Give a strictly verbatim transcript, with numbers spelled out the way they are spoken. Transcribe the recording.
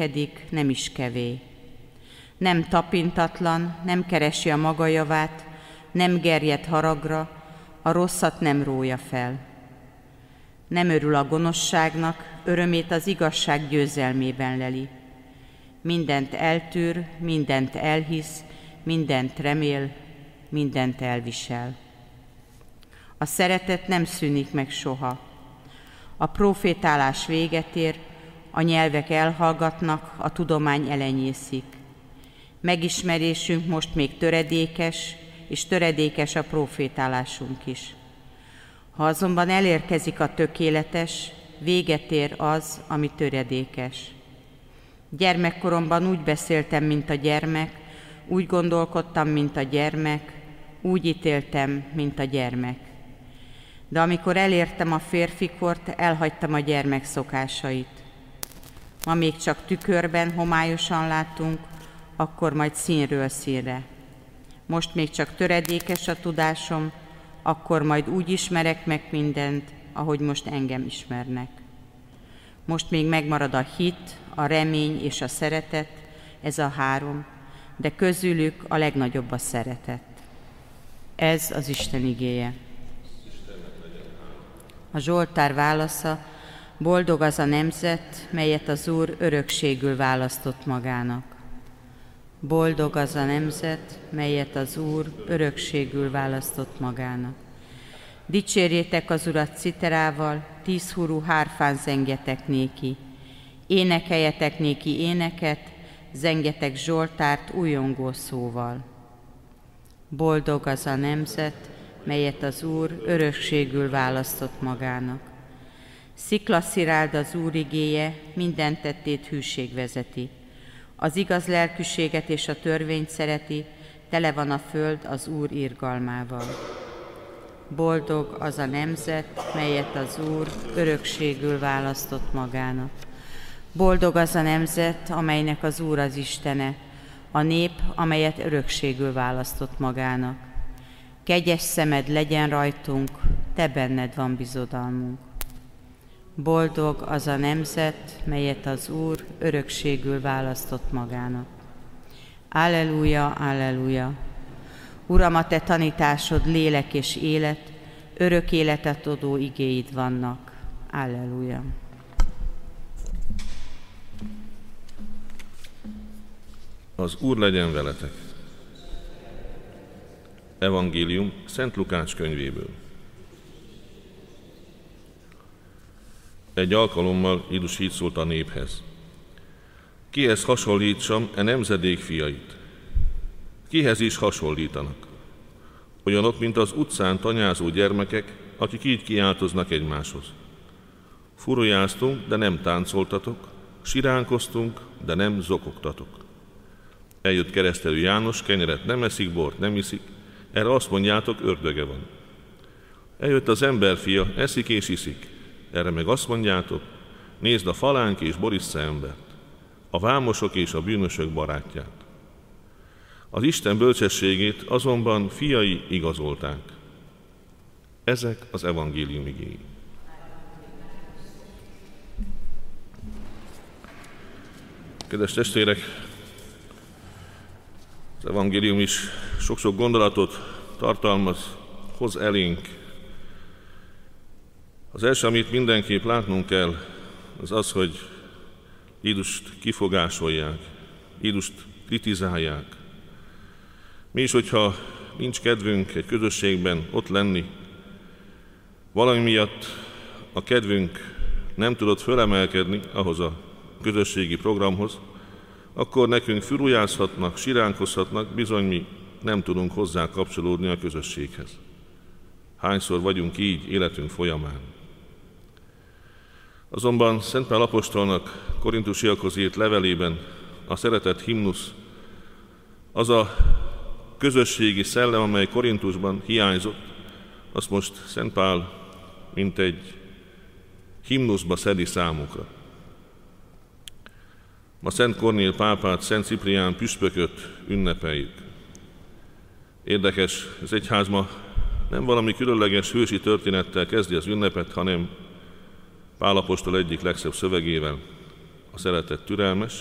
irigykedik, nem is kevé. Nem tapintatlan, nem keresi a maga javát, nem gerjed haragra, a rosszat nem rója fel. Nem örül a gonoszságnak, örömét az igazság győzelmében leli. Mindent eltűr, mindent elhisz, mindent remél, mindent elvisel. A szeretet nem szűnik meg soha. A profétálás véget ér, a nyelvek elhallgatnak, a tudomány elenyészik. Megismerésünk most még töredékes, és töredékes a profétálásunk is. Ha azonban elérkezik a tökéletes, véget ér az, ami töredékes. Gyermekkoromban úgy beszéltem, mint a gyermek, úgy gondolkodtam, mint a gyermek, úgy ítéltem, mint a gyermek. De amikor elértem a férfikort, elhagytam a gyermek szokásait. Ma még csak tükörben homályosan látunk, akkor majd színről színre. Most még csak töredékes a tudásom, akkor majd úgy ismerek meg mindent, ahogy most engem ismernek. Most még megmarad a hit, a remény és a szeretet, ez a három, de közülük a legnagyobb a szeretet. Ez az Isten igéje. A Zsoltár válasza: boldog az a nemzet, melyet az Úr örökségül választott magának. Boldog az a nemzet, melyet az Úr örökségül választott magának. Dicsérjétek az Urat citerával, tízhurú hárfán zengjetek néki. Énekeljetek néki éneket, zengjetek zsoltárt újongó szóval. Boldog az a nemzet, melyet az Úr örökségül választott magának. Sziklaszirálda az Úr igéje, minden tettét hűség vezeti. Az igaz lelkűséget és a törvényt szereti, tele van a föld az Úr irgalmával. Boldog az a nemzet, melyet az Úr örökségül választott magának. Boldog az a nemzet, amelynek az Úr az Istene, a nép, amelyet örökségül választott magának. Kegyes szemed legyen rajtunk, te benned van bizodalmunk. Boldog az a nemzet, melyet az Úr örökségül választott magának. Alleluja, alleluja! Uram, a te tanításod lélek és élet, örök életet adó igéid vannak. Alleluja! Az Úr legyen veletek! Evangélium Szent Lukács könyvéből. Egy alkalommal Jézus így szólt a néphez: kihez hasonlítsam e nemzedék fiait? Kihez is hasonlítanak? Olyanok, mint az utcán tanyázó gyermekek, akik így kiáltoznak egymáshoz. Furujáztunk, de nem táncoltatok, siránkoztunk, de nem zokogtatok. Eljött Keresztelő János, kenyeret nem eszik, bort nem iszik, erre azt mondjátok, ördöge van. Eljött az emberfia, eszik és iszik, erre meg azt mondjátok, nézd a falánk és borissza embert, a vámosok és a bűnösök barátját. Az Isten bölcsességét azonban fiai igazolták. Ezek az evangélium igéi. Kedves testvérek, az evangélium is sok-sok gondolatot tartalmaz, hoz elénk. Az első, amit mindenképp látnunk kell, az az, hogy Jézust kifogásolják, Jézust kritizálják. Mi is, hogyha nincs kedvünk egy közösségben ott lenni, valami miatt a kedvünk nem tudott fölemelkedni ahhoz a közösségi programhoz, akkor nekünk furujázhatnak, siránkozhatnak, bizony mi nem tudunk hozzá kapcsolódni a közösséghez. Hányszor vagyunk így életünk folyamán. Azonban Szent Pál apostolnak korintusiakhoz írt levelében a szeretet himnusz, az a közösségi szellem, amely Korintusban hiányzott, azt most Szent Pál mint egy himnuszba szedi számukra. Ma Szent Kornél pápát, Szent Ciprián püspököt ünnepeljük. Érdekes, az egyház ma nem valami különleges hősi történettel kezdi az ünnepet, hanem Pál apostol egyik legszebb szövegével, a szeretet türelmes,